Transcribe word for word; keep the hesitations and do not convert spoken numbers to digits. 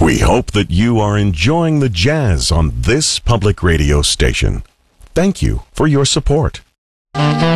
We hope that you are enjoying the jazz on this public radio station. Thank you for your support.